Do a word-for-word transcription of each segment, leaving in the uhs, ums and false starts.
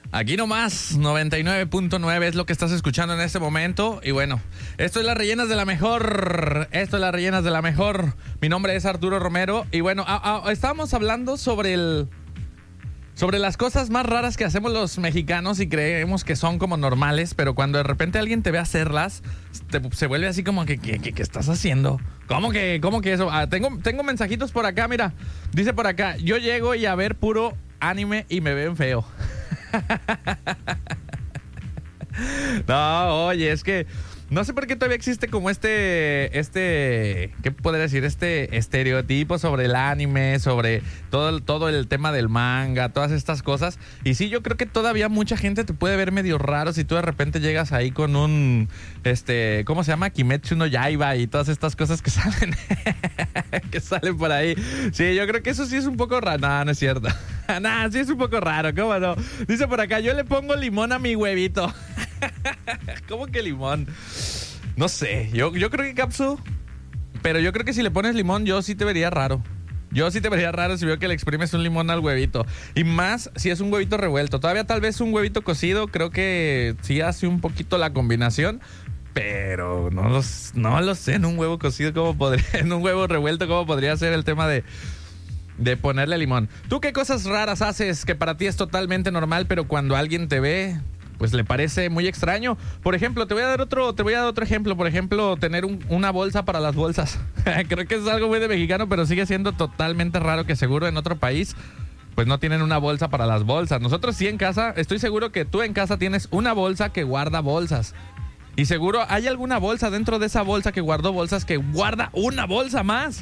Aquí nomás, noventa y nueve punto nueve es lo que estás escuchando en este momento. Y bueno, esto es Las Rellenas de la Mejor. Esto es Las Rellenas de la Mejor. Mi nombre es Arturo Romero. Y bueno, a, a, estábamos hablando sobre el... Sobre las cosas más raras que hacemos los mexicanos y creemos que son como normales, pero cuando de repente alguien te ve hacerlas, te, se vuelve así como que, ¿qué, qué, qué estás haciendo? ¿Cómo que, cómo que eso? Ah, tengo, tengo mensajitos por acá, mira. Dice por acá, yo llego y a ver puro anime y me ven feo. No, oye, es que no sé por qué todavía existe como este, este, ¿qué podría decir? Este estereotipo sobre el anime, sobre todo el, todo el tema del manga, todas estas cosas. Y sí, yo creo que todavía mucha gente te puede ver medio raro si tú de repente llegas ahí con un, este, ¿cómo se llama? Kimetsu no Yaiba y todas estas cosas que salen, que salen por ahí. Sí, yo creo que eso sí es un poco raro. No, no es cierto. Nah, sí es un poco raro, ¿cómo no? Dice por acá, yo le pongo limón a mi huevito. ¿Cómo que limón? No sé, yo, yo creo que Capsu, pero yo creo que si le pones limón, yo sí te vería raro. Yo sí te vería raro si veo que le exprimes un limón al huevito. Y más si es un huevito revuelto. Todavía tal vez un huevito cocido, creo que sí hace un poquito la combinación. Pero no lo, no lo sé, en un huevo cocido, ¿cómo podría? En un huevo revuelto, ¿cómo podría ser el tema de... de ponerle limón? ¿Tú qué cosas raras haces que para ti es totalmente normal, pero cuando alguien te ve, pues le parece muy extraño? Por ejemplo, te voy a dar otro, te voy a dar otro ejemplo. Por ejemplo, tener un, una bolsa para las bolsas. Creo que es algo muy de mexicano, pero sigue siendo totalmente raro, que seguro en otro país pues no tienen una bolsa para las bolsas. Nosotros sí en casa, estoy seguro que tú en casa tienes una bolsa que guarda bolsas. Y seguro hay alguna bolsa dentro de esa bolsa que guardó bolsas que guarda una bolsa más.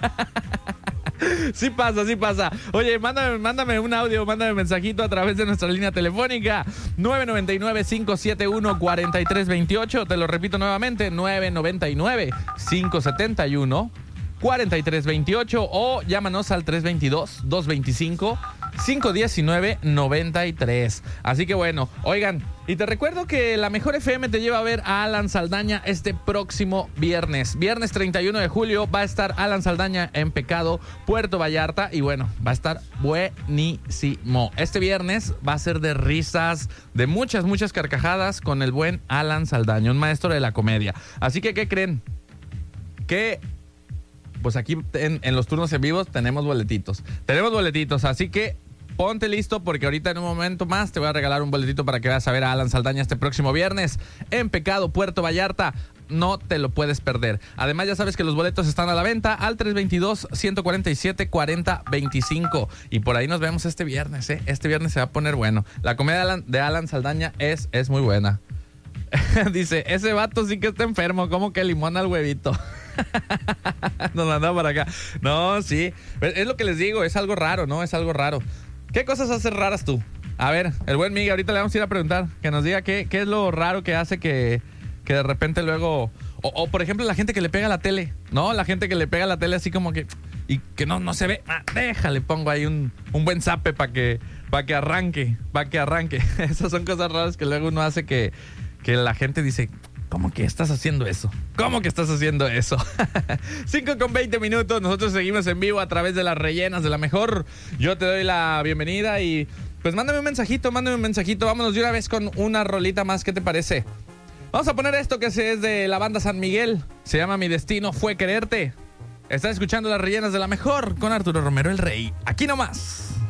Sí pasa, sí pasa. Oye, mándame, mándame un audio, mándame un mensajito a través de nuestra línea telefónica nueve nueve nueve, cinco siete uno, cuatro tres dos ocho. Te lo repito nuevamente, nueve nueve nueve, cinco siete uno, cuatro tres dos ocho, o llámanos al tres dos dos, dos dos cinco, cinco uno nueve, nueve tres. Así que bueno, oigan, y te recuerdo que la Mejor F M te lleva a ver a Alan Saldaña este próximo viernes. Viernes treinta y uno de julio va a estar Alan Saldaña en Pecado, Puerto Vallarta. Y bueno, va a estar buenísimo. Este viernes va a ser de risas, de muchas, muchas carcajadas con el buen Alan Saldaña, un maestro de la comedia. Así que, ¿qué creen? Que... pues aquí en, en los turnos en vivos tenemos boletitos. Tenemos boletitos, así que ponte listo porque ahorita en un momento más te voy a regalar un boletito para que vayas a ver a Alan Saldaña este próximo viernes en Pecado, Puerto Vallarta. No te lo puedes perder. Además, ya sabes que los boletos están a la venta al tres dos dos, uno cuatro siete, cuatro cero dos cinco. Y por ahí nos vemos este viernes, ¿eh? Este viernes se va a poner bueno. La comedia de Alan, de Alan Saldaña es, es muy buena. Dice, ese vato sí que está enfermo, como que limón al huevito. Nos mandaba para acá. No, sí. Es lo que les digo, es algo raro, ¿no? Es algo raro. ¿Qué cosas haces raras tú? A ver, el buen Miguel, ahorita le vamos a ir a preguntar, que nos diga qué, qué es lo raro que hace que, que de repente luego... O, o, por ejemplo, la gente que le pega a la tele, ¿no? La gente que le pega a la tele así como que... y que no, no se ve. Ah, déjale, pongo ahí un, un buen zape para que, para que arranque, para que arranque. Esas son cosas raras que luego uno hace que, que la gente dice... ¿Cómo que estás haciendo eso? ¿Cómo que estás haciendo eso? cinco con veinte minutos. Nosotros seguimos en vivo a través de Las Rellenas de la Mejor. Yo te doy la bienvenida y pues mándame un mensajito, mándame un mensajito. Vámonos de una vez con una rolita más. ¿Qué te parece? Vamos a poner esto que es de la banda San Miguel. Se llama Mi Destino Fue Quererte. Estás escuchando Las Rellenas de la Mejor con Arturo Romero, el Rey. Aquí nomás.